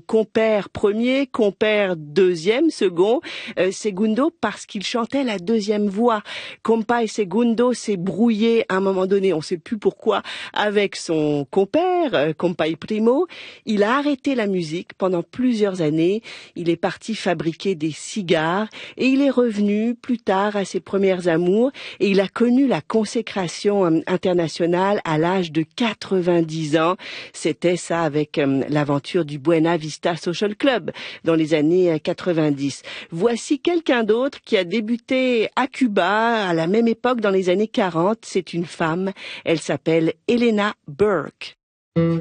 compère premier, compère deuxième, second, segundo, parce qu'il chantait la deuxième voix. Compay Segundo s'est brouillé à un moment donné, on ne sait plus pourquoi, avec son compère, Compay Primo. Il a arrêté la musique pendant plusieurs années. Il est parti fabriquer des cigares et il est revenu plus tard à ses premières amours et il a connu la consécration internationale à l'âge de 90 ans. C'était ça avec l'aventure du Buena Vista Social Club dans les années 90. Voici quelqu'un d'autre qui a débuté à Cuba à la même époque dans les années 40. C'est une femme. Elle s'appelle Elena Burke.